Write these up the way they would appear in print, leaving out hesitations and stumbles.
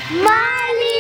Mali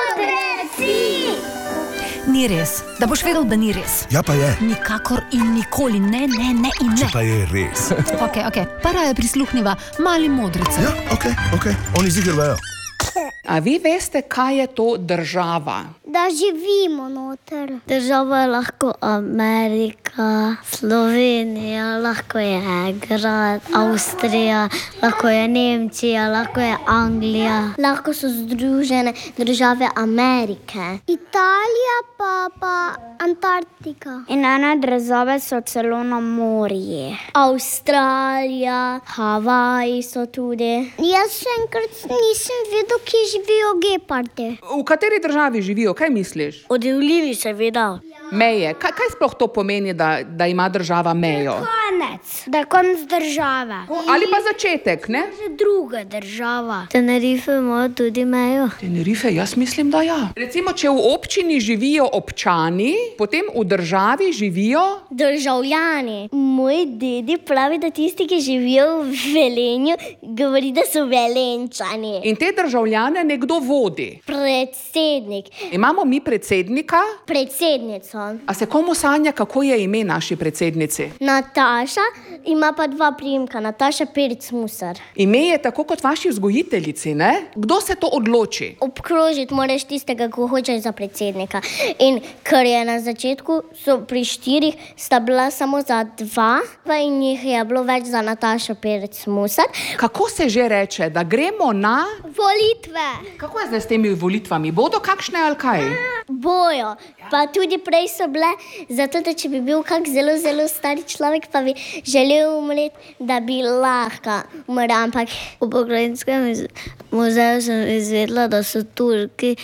modreci! Ni res, da boš vedel, da ni res. Ja pa je. Nikakor in nikoli, ne in ne. Če pa je res. Ok, pa raje prisluhniva Malim modricam. Ja, ok, oni ziher vejo. A vi veste, kaj je to država? Da živimo noter. Država je lahko Amerika, Slovenija, lahko je grad, Avstrija, lahko je Nemčija, lahko je Anglija. Lahko so Združene države Amerike. Italija pa Antarktika. In ene države so celo na morju. Avstralija, Havaji so tudi. Jaz še enkrat nisem vedel, kje živijo gepardi. V kateri državi živijo? Kaj misliš? Odjavljivi seveda. Meje. Kaj sploh to pomeni, da ima država mejo? Konec. Da je konec države. Ali pa začetek, ne? Že druga država. Tenerife imajo tudi mejo. Tenerife, jaz mislim, da ja. Recimo, če v občini živijo občani, potem v državi živijo državljani. Moj dedi pravi, da tisti, ki živijo v Velenju, govori, da so Velenčani. in te državljane nekdo vodi. Predsednik. Imamo mi predsednika? Predsednico. A se komu sanja, kako je ime naši predsednici? Nataša ima pa 2 priimka. Nataša Pirc Musar. Ime je tako kot vaši vzgojiteljici, ne? Kdo se to odloči? Obkrožiti moraš tistega, ko hočeš za predsednika. In ker je na začetku, so pri 4 sta bila samo za 2 in jih je bilo več za Natašo Pirc Musar. Kako se že reče, da gremo na... Volitve. Kako je zdaj s temi volitvami? Bodo kakšne ali kaj? Bojo. Pa tudi prej so bile, zato da če bi bil kak zelo, zelo stari človek, pa bi želel umreti, da bi lahko umrl. Ampak v pokrajinskem muzeju sem izvedela, da so Turki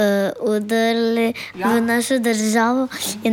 udrli v našo državo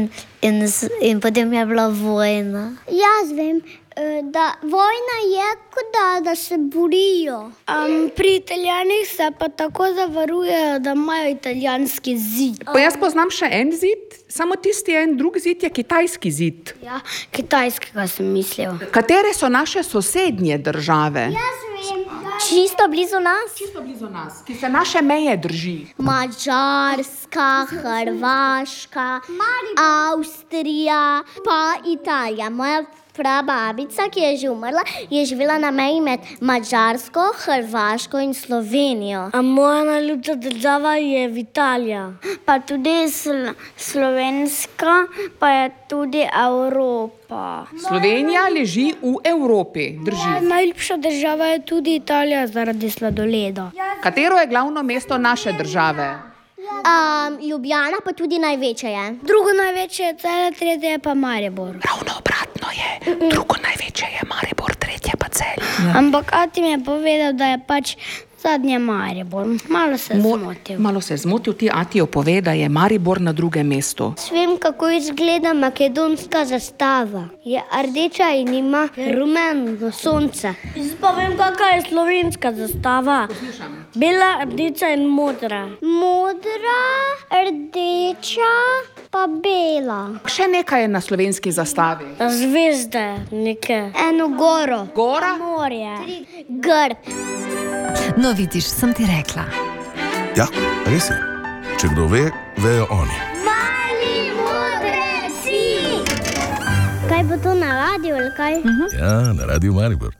in potem je bila vojna. Jaz vem, da vojna je kot da se borijo. Pri Italijanih se pa tako zavarujejo, da imajo italijanski zid. Pa jaz poznam še en zid, samo tisti en drug zid je kitajski zid. Ja, kitajskega sem mislil. Katere so naše sosednje države? Jaz vem, čisto blizu nas. Čisto blizu nas, ki se naše meje drži. Madžarska, Hrvaška, Avstrija, pa Italija. Moja prababica, ki je že umrla, je živela na meji med Madžarsko, Hrvaško in Slovenijo. A moja najljubša država je Italija. Pa tudi slovenska, pa je tudi Evropa. Slovenija leži v Evropi, drži. Najljubša država je tudi Italija zaradi sladoleda. Katero je glavno mesto naše države? Ljubljana pa tudi največje je. Drugo največje je Celje, tretje je pa Maribor. Ravno obratno je. Drugo največje je Maribor, tretje pa Celje. Ampak ati mi je povedal, da je pač zadnje Maribor. Malo se zmotil. Malo se zmotil, ti ati pove, da je Maribor na drugem mestu. Vem, kako izgleda makedonska zastava. Je rdeča in ima rumeno sonce. Zdaj pa vem, kakšna je slovenska zastava. Bela, rdeča in modra. Modra, rdeča pa bela. Še nekaj je na slovenski zastavi. Zvezde neke. Eno goro. Gora? Morje. Grb. No, vidiš, sem ti rekla. Ja, res je. Če kdo ve, vejo oni. Mali modreci! Kaj bo to na radiju ali kaj? Ja, na Radiu Maribor.